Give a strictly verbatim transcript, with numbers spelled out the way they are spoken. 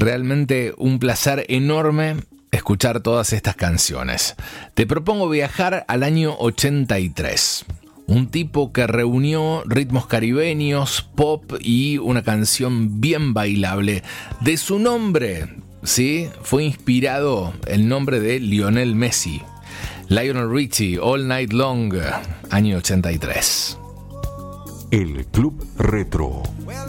realmente un placer enorme escuchar todas estas canciones. Te propongo viajar al año ochenta y tres. Un tipo que reunió ritmos caribeños, pop y una canción bien bailable. De su nombre, ¿sí?, fue inspirado el nombre de Lionel Messi. Lionel Richie, All Night Long, año ochenta y tres. El Club Retro.